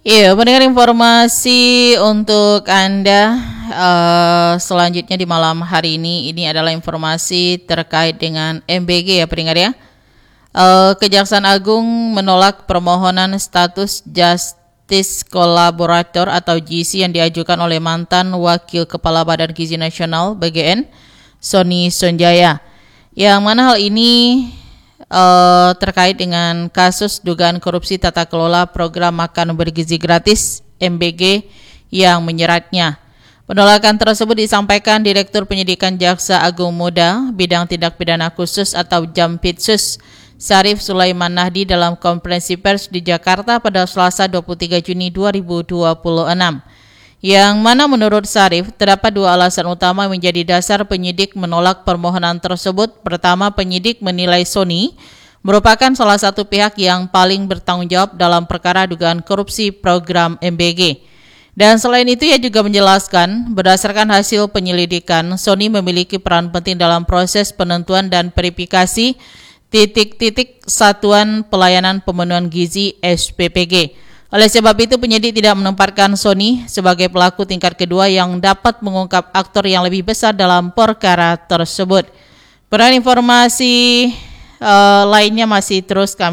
Iya, pendengar, informasi untuk Anda selanjutnya di malam hari ini. Ini adalah informasi terkait dengan MBG ya pendengar ya. Kejaksaan Agung menolak permohonan status Justice Collaborator atau GC yang diajukan oleh mantan Wakil Kepala Badan Gizi Nasional BGN, Sony Sonjaya. Yang mana hal ini terkait dengan kasus dugaan korupsi tata kelola program makan bergizi gratis MBG yang menyeratnya. Penolakan tersebut disampaikan Direktur Penyidikan Jaksa Agung Muda Bidang Tindak Pidana Khusus atau Jampitsus Syarif Sulaiman Nahdi dalam konferensi pers di Jakarta pada Selasa 23 Juni 2026. Yang mana menurut Syarif, terdapat dua alasan utama menjadi dasar penyidik menolak permohonan tersebut. Pertama, penyidik menilai Sony merupakan salah satu pihak yang paling bertanggung jawab dalam perkara dugaan korupsi program MBG. Dan selain itu, ia juga menjelaskan, berdasarkan hasil penyelidikan, Sony memiliki peran penting dalam proses penentuan dan verifikasi titik-titik satuan pelayanan pemenuhan gizi SPPG. Oleh sebab itu, penyidik tidak menempatkan Sony sebagai pelaku tingkat kedua yang dapat mengungkap aktor yang lebih besar dalam perkara tersebut. Informasi lainnya masih terus kami